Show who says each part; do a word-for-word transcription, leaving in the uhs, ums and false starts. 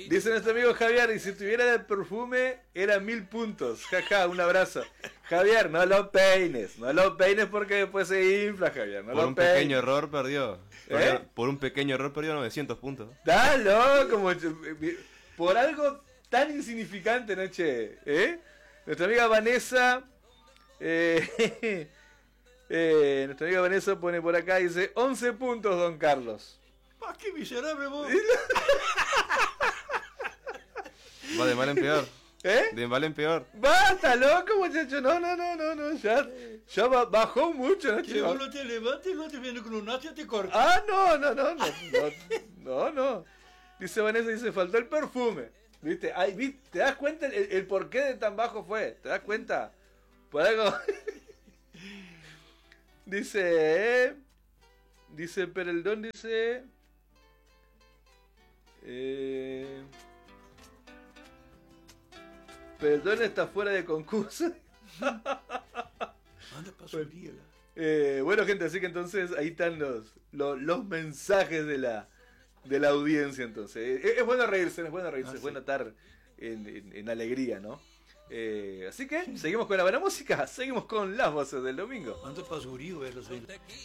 Speaker 1: Dice nuestro amigo Javier, y si tuviera el perfume, era mil puntos. Jaja, un abrazo. Javier, no lo peines, no lo peines porque después se infla, Javier. No
Speaker 2: por
Speaker 1: lo
Speaker 2: un
Speaker 1: peines.
Speaker 2: pequeño error perdió. perdió
Speaker 1: ¿Eh?
Speaker 2: Por un pequeño error perdió novecientos puntos.
Speaker 1: Da loco, como por algo tan insignificante, ¿no, che? ¿Eh? Nuestra amiga Vanessa, eh, eh, nuestra amiga Vanessa pone por acá, dice, once puntos, don Carlos.
Speaker 3: ¡Ah, qué miserable vos!
Speaker 2: Va de mal en peor.
Speaker 1: ¿Eh?
Speaker 2: De mal en peor.
Speaker 1: Basta, loco, muchacho. No, no, no, no, no. Ya, ya bajó mucho, ¿no?
Speaker 3: Que vos no te levantes, no te vienes con un hacha, te corta.
Speaker 1: Ah, no, no, no, no, no, no, no. Dice Vanessa, dice, faltó el perfume. ¿Viste? Ay, ¿viste? ¿Te das cuenta el, el por qué de tan bajo fue? ¿Te das cuenta? Por algo. Dice, eh, dice Pereldón, dice... Eh... Pereldón está fuera de concurso.
Speaker 3: Anda pa' subirla.
Speaker 1: Eh, bueno, gente, así que entonces ahí están los, los, los mensajes de la, de la audiencia. Entonces, es, es bueno reírse, es bueno reírse,
Speaker 3: Ah,
Speaker 1: es
Speaker 3: sí.
Speaker 1: bueno estar en, en, en alegría, ¿no? Eh, así que seguimos con la buena música, seguimos con las voces del domingo.
Speaker 3: Anda pa' subirla,